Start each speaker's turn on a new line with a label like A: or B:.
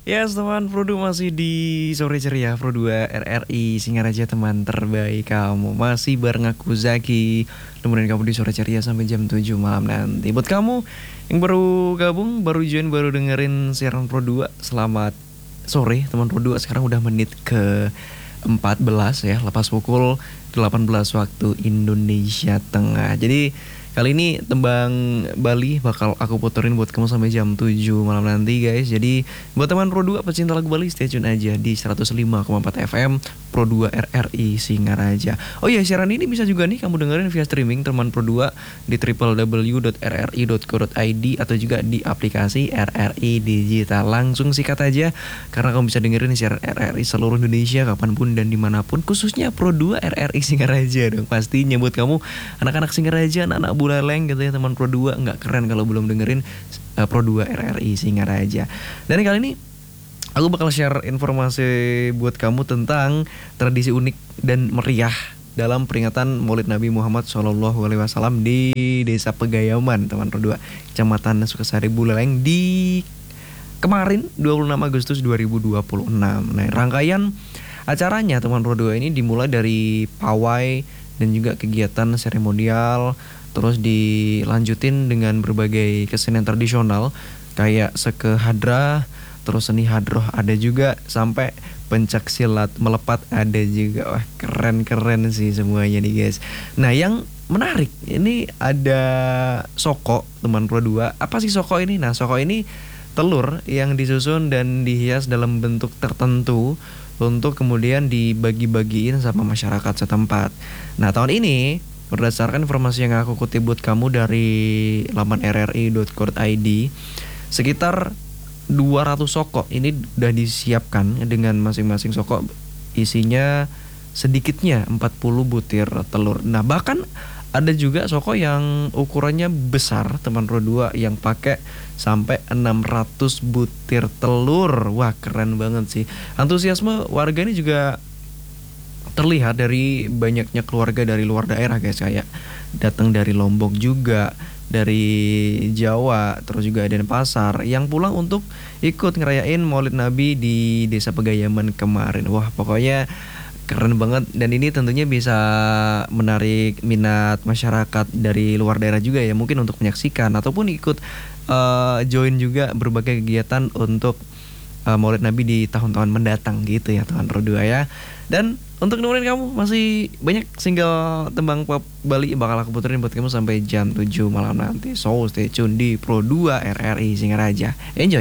A: Ya, teman Pro 2 masih di sore ceria Pro 2 RRI Singaraja, teman terbaik kamu. Masih bareng aku Zaki, nemenin kamu di sore ceria sampai jam 7 malam nanti. Buat kamu yang baru gabung, baru join, baru dengerin siaran Pro 2, selamat sore teman Pro 2. Sekarang udah menit ke 14 ya, lepas pukul 18 waktu Indonesia Tengah. Jadi kali ini tembang Bali bakal aku puterin buat kamu sampai jam 7 malam nanti guys. Jadi buat teman Pro 2 pecinta lagu Bali, stay tune aja di 105,4 FM Pro 2 RRI Singaraja. Oh iya, siaran ini bisa juga nih kamu dengerin via streaming teman Pro 2 di www.rri.co.id atau juga di aplikasi RRI Digital. Langsung sikat aja karena kamu bisa dengerin siaran RRI seluruh Indonesia kapanpun dan dimanapun, khususnya Pro 2 RRI Singaraja dong. Pastinya buat kamu anak-anak Singaraja, anak-anak Buleleng gitu ya, teman Pro 2, nggak keren kalau belum dengerin Pro 2 RRI Singaraja. Dan kali ini aku bakal share informasi buat kamu tentang tradisi unik dan meriah dalam peringatan Maulid Nabi Muhammad SAW di Desa Pegayaman, teman Pro 2, Kecamatan Sukasari, Buleleng di kemarin 26 Agustus 2026. Nah, rangkaian acaranya teman Pro 2 ini dimulai dari pawai dan juga kegiatan seremonial, terus dilanjutin dengan berbagai kesenian tradisional kayak seke hadrah, terus seni hadroh ada juga, sampai pencak silat melepat ada juga. Wah, keren-keren sih semuanya nih guys. Nah, yang menarik ini ada soko teman Pro 2. Apa sih soko ini? Nah, soko ini telur yang disusun dan dihias dalam bentuk tertentu untuk kemudian dibagi-bagiin sama masyarakat setempat. Nah, tahun ini berdasarkan informasi yang aku kutip buat kamu dari laman rri.co.id, sekitar 200 soko ini udah disiapkan dengan masing-masing soko isinya sedikitnya 40 butir telur. Nah, bahkan ada juga soko yang ukurannya besar teman Pro 2 yang pakai sampai 600 butir telur. Wah, keren banget sih. Antusiasme warga ini juga terlihat dari banyaknya keluarga dari luar daerah guys, kayak datang dari Lombok juga, dari Jawa, terus juga Denpasar yang pulang untuk ikut ngerayain Maulid Nabi di Desa Pegayaman kemarin. Wah, pokoknya keren banget, dan ini tentunya bisa menarik minat masyarakat dari luar daerah juga ya, mungkin untuk menyaksikan ataupun ikut join juga berbagai kegiatan untuk Maulid Nabi di tahun-tahun mendatang gitu ya teman Pro 2 ya. Dan untuk nemenin kamu masih banyak single tembang pop Bali bakal aku puterin buat kamu sampai jam 7 malam nanti. So stay tune di Pro 2 RRI Singaraja. Enjoy.